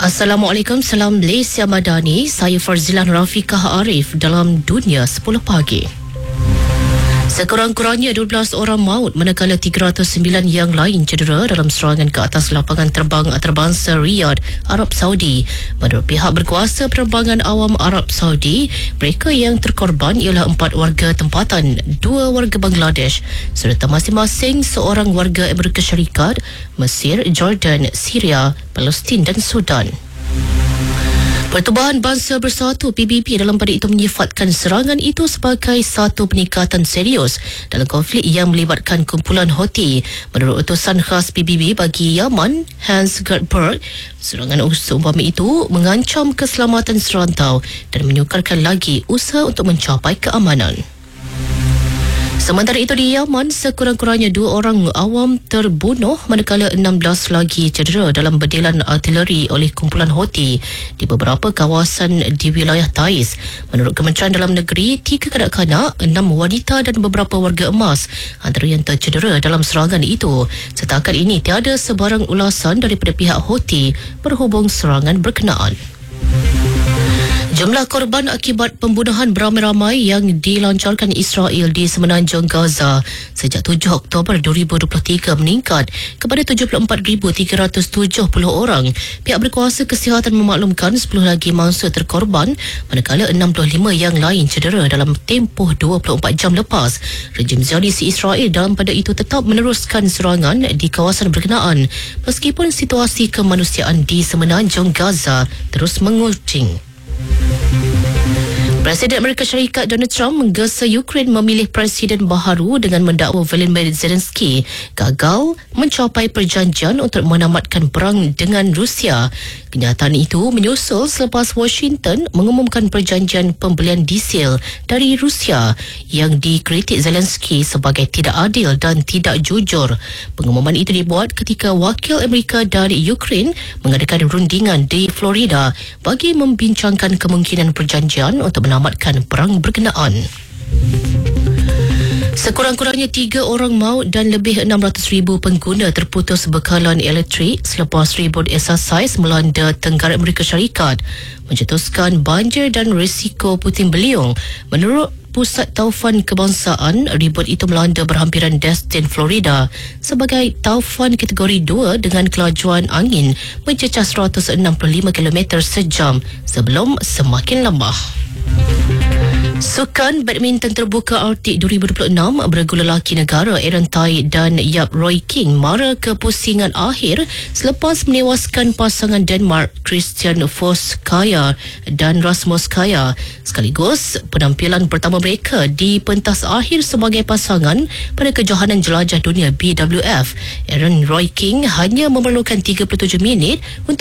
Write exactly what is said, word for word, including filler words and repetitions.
Assalamualaikum, salam Malaysia Madani. Saya Farzilan Rafiqah Arif dalam Dunia sepuluh Pagi. Sekurang-kurangnya dua belas orang maut manakala tiga ratus sembilan yang lain cedera dalam serangan ke atas lapangan terbang antarabangsa Riyadh, Arab Saudi. Menurut pihak berkuasa penerbangan awam Arab Saudi, mereka yang terkorban ialah empat warga tempatan, dua warga Bangladesh serta masing-masing seorang warga Amerika Syarikat, Mesir, Jordan, Syria, Palestin dan Sudan. Pertubuhan Bangsa Bersatu P B B dalam pada itu menyifatkan serangan itu sebagai satu peningkatan serius dalam konflik yang melibatkan kumpulan Houthi. Menurut utusan khas P B B bagi Yaman, Hans Gert Berg, serangan seumpama itu mengancam keselamatan serantau dan menyukarkan lagi usaha untuk mencapai keamanan. Sementara itu di Yaman, sekurang-kurangnya dua orang awam terbunuh manakala enam belas lagi cedera dalam bedilan artileri oleh kumpulan Houthi di beberapa kawasan di wilayah Taiz. Menurut Kementerian Dalam Negeri, tiga kanak-kanak, enam wanita dan beberapa warga emas antara yang tercedera dalam serangan itu. Setakat ini tiada sebarang ulasan daripada pihak Houthi berhubung serangan berkenaan. Jumlah korban akibat pembunuhan beramai-ramai yang dilancarkan Israel di semenanjung Gaza sejak tujuh Oktober dua ribu dua puluh tiga meningkat kepada tujuh puluh empat ribu tiga ratus tujuh puluh orang. Pihak berkuasa kesihatan memaklumkan sepuluh lagi mangsa terkorban manakala enam puluh lima yang lain cedera dalam tempoh dua puluh empat jam lepas. Rejim Zionis Israel dalam pada itu tetap meneruskan serangan di kawasan berkenaan meskipun situasi kemanusiaan di semenanjung Gaza terus mengucing. Presiden Amerika Syarikat Donald Trump menggesa Ukraine memilih presiden baharu dengan mendakwa Volodymyr Zelensky gagal mencapai perjanjian untuk menamatkan perang dengan Rusia. Kenyataan itu menyusul selepas Washington mengumumkan perjanjian pembelian diesel dari Rusia yang dikritik Zelensky sebagai tidak adil dan tidak jujur. Pengumuman itu dibuat ketika wakil Amerika dari Ukraine mengadakan rundingan di Florida bagi membincangkan kemungkinan perjanjian untuk menamatkan perang berkenaan. Sekurang-kurangnya tiga orang maut dan lebih enam ratus ribu pengguna terputus bekalan elektrik selepas ribut exercise melanda Tenggara Amerika Syarikat, mencetuskan banjir dan risiko puting beliung. Menurut Pusat Taufan Kebangsaan, ribut itu melanda berhampiran Destin, Florida sebagai taufan kategori dua dengan kelajuan angin mencecah seratus enam puluh lima kilometer sejam sebelum semakin lemah. Sukan badminton terbuka Arctic dua ribu dua puluh enam bergula lelaki negara Aaron Tai dan Yap Roy King mara ke pusingan akhir selepas menewaskan pasangan Denmark Christian Foskaya dan Rasmus Kaya. Sekaligus penampilan pertama mereka di pentas akhir sebagai pasangan pada kejohanan jelajah dunia B W F. Aaron Roy King hanya memerlukan tiga puluh tujuh minit untuk